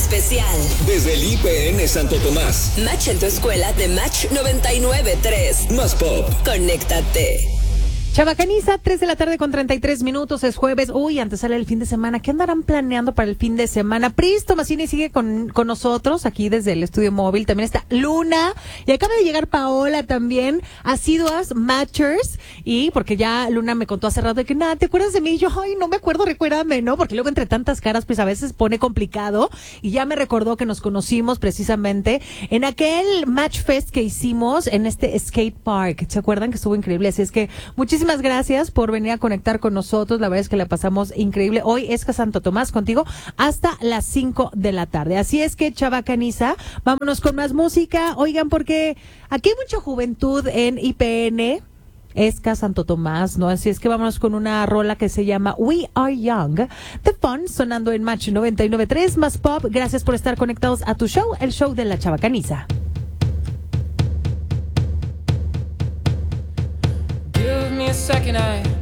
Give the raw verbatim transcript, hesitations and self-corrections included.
especial. Desde el I P N Santo Tomás. Match en tu escuela de Match noventa y nueve punto tres. Más pop. Conéctate. Chavacaniza, tres de la tarde con treinta y tres minutos, es jueves. Uy, antes sale el fin de semana. ¿Qué andarán planeando para el fin de semana? Pris Tomasini sigue con, con nosotros aquí desde el estudio móvil. También está Luna. Y acaba de llegar Paola también. Asiduas Matchers. Y porque ya Luna me contó hace rato de que, nada, ¿te acuerdas de mí? Y yo, ay, no me acuerdo, recuérdame, ¿no? Porque luego entre tantas caras, pues a veces pone complicado. Y ya me recordó que nos conocimos precisamente en aquel Match Fest que hicimos en este skate park. ¿Se acuerdan que estuvo increíble? Así es que muchísimas Muchísimas gracias por venir a conectar con nosotros. La verdad es que la pasamos increíble. Hoy es Santo Tomás contigo hasta las cinco de la tarde. Así es que, Chavacaniza, vámonos con más música. Oigan, porque aquí hay mucha juventud en I P N. Esca Santo Tomás, ¿no? Así es que vámonos con una rola que se llama We Are Young. The Fun, sonando en Match noventa y nueve punto tres, más pop. Gracias por estar conectados a tu show, el show de la Chavacaniza. Give me a second, I